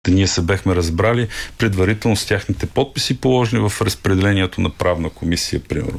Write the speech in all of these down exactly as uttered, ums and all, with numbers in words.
Ние се бехме разбрали предварително с тяхните подписи, положени в разпределението на правна комисия, примерно.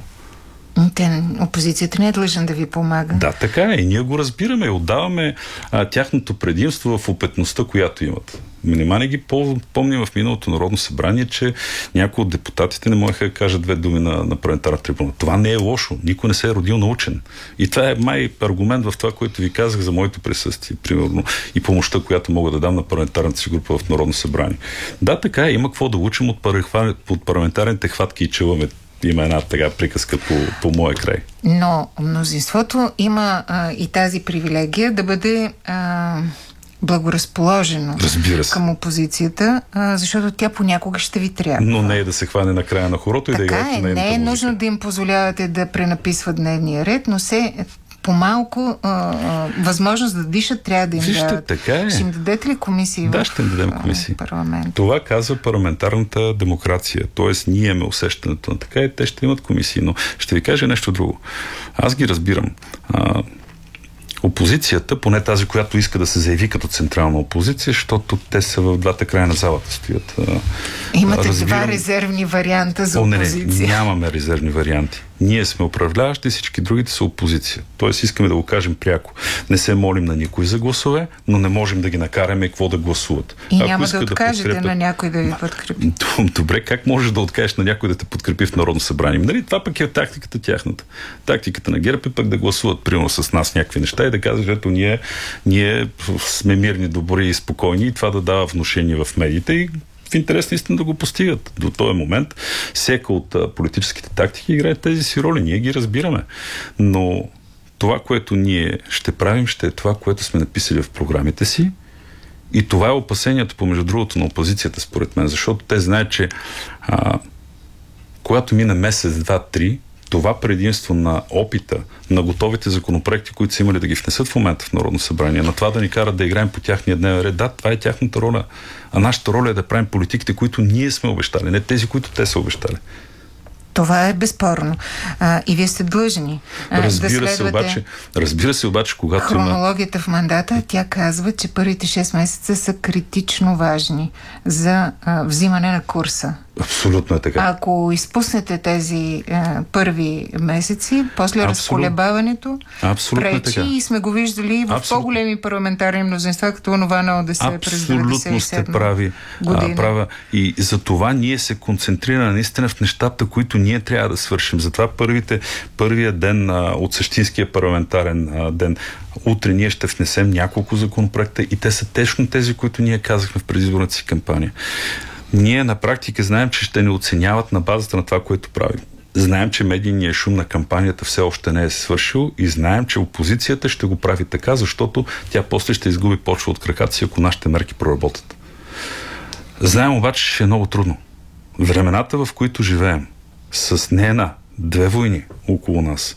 Те, опозицията не е длъжна да ви помага. Да, така е. И ние го разбираме и отдаваме а, тяхното предимство в опитността, която имат. Нима не ги помним в миналото Народно събрание, че някои от депутатите не можеха да кажат две думи на, на парламентарна трибуна. Това не е лошо. Никой не се е родил научен. И това е май аргумент в това, което ви казах за моето присъствие, примерно, и помощта, която мога да дам на парламентарната си група в Народно събрание. Да, така е. Има какво да учим от, от парламентарните хватки и челаме. Има една така приказка по, по моя край. Но мнозинството има а, и тази привилегия да бъде а, благоразположено към опозицията, а, защото тя понякога ще ви трябва. Но не е да се хване на края на хорото и да играе на нейната музика. Не е нужно да им позволявате да пренаписват дневния ред, но се по-малко а, а, възможност да дишат трябва да им Вижте, дадат. така е. Ще им дадете ли комисии да, в ще им дадем комисии. парламент? Това казва парламентарната демокрация. Тоест, ние имаме усещането на така и те ще имат комисии. Но ще ви кажа нещо друго. Аз ги разбирам. А, опозицията, поне тази, която иска да се заяви като централна опозиция, защото те са в двата края на залата стоят. Имате разбирам... два резервни варианта за О, не, опозиция. Не, нямаме резервни варианти. Ние сме управляващи, всички другите са опозиция. Тоест искаме да го кажем пряко. Не се молим на никой за гласове, но не можем да ги накараме какво да гласуват. И Ако няма да откажете да подкрепят... на някой да ви подкрепи. Добре, как можеш да откажеш на някой да те подкрепи в Народно събрание? Нали, това пък е тактиката тяхната. Тактиката на ГЕРБ е пък да гласуват примерно с нас някакви неща и да кажат, ето ние, ние сме мирни, добри и спокойни и това да дава внушение в медиите и в интерес наистина да го постигат. До този момент всека от а, политическите тактики играе тези си роли. Ние ги разбираме. Но това, което ние ще правим, ще е това, което сме написали в програмите си. И това е опасението, помежду другото, на опозицията, според мен. Защото те знаят, че а, когато мине месец, два, три, това предимство на опита, на готовите законопроекти, които са имали да ги внесат в момента в Народно събрание, на това да ни карат да играем по тяхния дневен ред, да, това е тяхната роля. А нашата роля е да правим политиките, които ние сме обещали, не тези, които те са обещали. Това е безспорно. А, и вие сте длъжни а, разбира да се обаче, разбира се обаче, когато хронологията има... в мандата, тя казва, че първите шест месеца са критично важни за а, взимане на курса. Абсолютно е така. Ако изпуснете тези а, първи месеци, после Абсолют... разколебаването Абсолютно пречи е така. И сме го виждали в Абсолютно. По-големи парламентарни мнозинства, като онова на ОДС през деветдесет и седма сте прави. година. А, права. И за това ние се концентрираме наистина в нещата, които ние трябва да свършим. Затова първите, първия ден а, от същинския парламентарен а, ден, утре ние ще внесем няколко законопроекта и те са тежно тези, които ние казахме в предизборната си кампания. Ние на практика знаем, че ще ни оценяват на базата на това, което правим. Знаем, че медийният шум на кампанията все още не е свършил и знаем, че опозицията ще го прави така, защото тя после ще изгуби почва от краката си, ако нашите мерки проработят. Знаем обаче, че е много трудно. Времената, в които живеем, с не една, две войни около нас,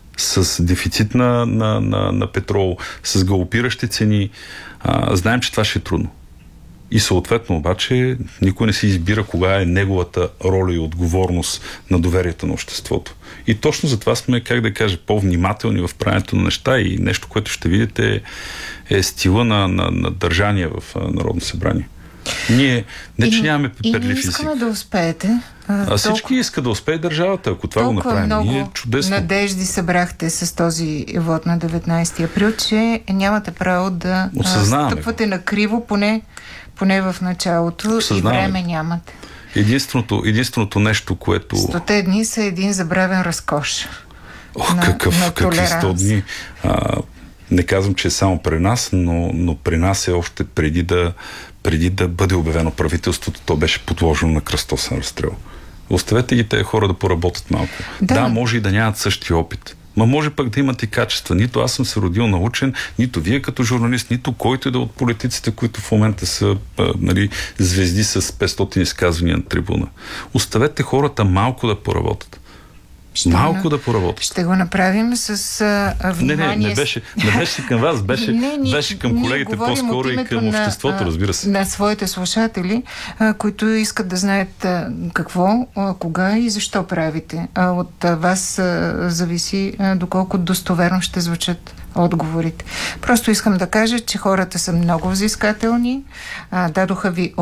с дефицит на, на, на, на петрол, с галопиращи цени, а, знаем, че това ще е трудно. И съответно обаче никой не си избира кога е неговата роля и отговорност на доверието на обществото. И точно затова сме, как да кажа, по-внимателни в правенето на неща и нещо, което ще видите е, е стила на, на, на държание в Народно събрание. Ние не, че нямаме пеперлив език. И искаме да успеете. А, а всички толкова, иска да успее държавата. Ако това го направим, много ние чудесно. надежди събрахте с този вод на деветнайсети април, че нямате право да стъпвате на криво, поне, поне в началото. И време нямате. Единственото, единственото нещо, което... Стоте дни са един забравен разкош. О, на, какъв, на какви сто дни. А, не казвам, че е само при нас, но, но при нас е още преди да преди да бъде обявено правителството, то беше подложено на кръстосен разстрел. Оставете ги тези хора да поработят малко. Да. да, може и да нямат същия опит. Ма може пък да имат и качества. Нито аз съм се родил научен, нито вие като журналист, нито който и да от политиците, които в момента са а, нали, звезди с петстотин изказвания на трибуна. Оставете хората малко да поработят. Ще малко да поработят. Ще го направим с а, внимание. Не, не, не беше, не беше към вас, беше, не, ние, беше към колегите по-скоро и към обществото, разбира се. На своите слушатели, а, които искат да знаят а, какво, а, кога и защо правите. А, от а, вас а, зависи а, доколко достоверно ще звучат отговорите. Просто искам да кажа, че хората са много взискателни. А, дадоха ви